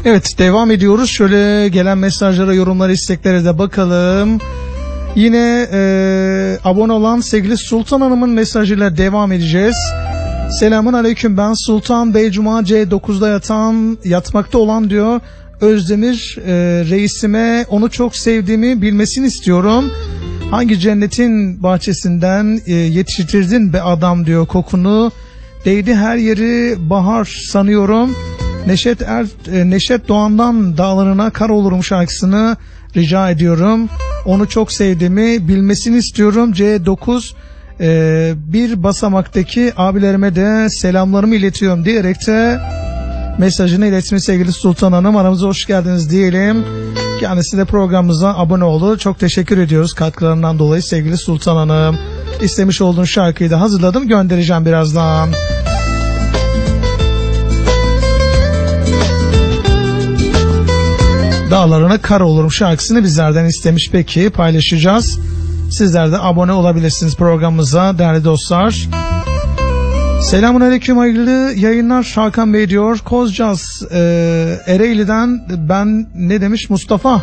Evet, devam ediyoruz. Şöyle gelen mesajlara, yorumlara, isteklere de bakalım. Yine abone olan sevgili Sultan Hanım'ın mesajıyla devam edeceğiz. Selamun aleyküm, ben Sultan Beycuma C9'da yatmakta olan diyor Özdemir reisime onu çok sevdiğimi bilmesini istiyorum. Hangi cennetin bahçesinden yetiştirdin be adam diyor kokunu. Değdi her yeri bahar sanıyorum. Neşet Doğan'dan Dağlarına Kar Olurum şarkısını rica ediyorum. Onu çok sevdiğimi bilmesini istiyorum. C9 bir basamaktaki abilerime de selamlarımı iletiyorum diyerek de mesajını iletmiş sevgili Sultan Hanım. Aramıza hoş geldiniz diyelim. Kendisi de programımıza abone oldu. Çok teşekkür ediyoruz katkılarından dolayı sevgili Sultan Hanım. İstemiş olduğun şarkıyı da hazırladım, göndereceğim birazdan. Dağlarına Kar Olurum şarkısını bizlerden istemiş, peki paylaşacağız. Sizler de abone olabilirsiniz programımıza değerli dostlar. Selamünaleyküm, hayırlı yayınlar Hakan Bey diyor. Kozcaz Ereğli'den ben ne demiş Mustafa?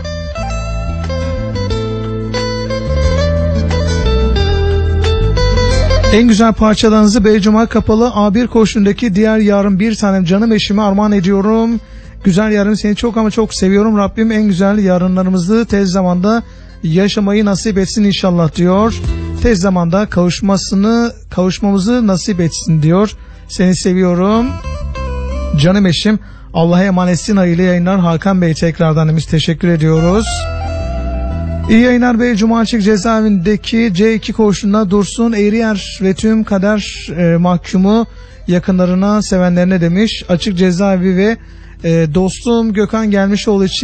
En güzel parçalarınızı Beycuma Kapalı A1 koşundaki diğer yarın bir tanem canım eşime armağan ediyorum. Güzel yarın, seni çok ama çok seviyorum. Rabbim en güzel yarınlarımızı tez zamanda yaşamayı nasip etsin inşallah diyor. Tez zamanda kavuşmamızı nasip etsin diyor. Seni seviyorum canım eşim. Allah'a emanetsin, hayırlı yayınlar Hakan Bey tekrardan demiş, teşekkür ediyoruz. İyi yayınlar Bey. Cumaçık cezaevindeki C2 koğuşunda Dursun Eğriyer ve tüm kader mahkumu yakınlarına, sevenlerine demiş. Açık cezaevi ve dostum Gökhan Gelmişoğlu için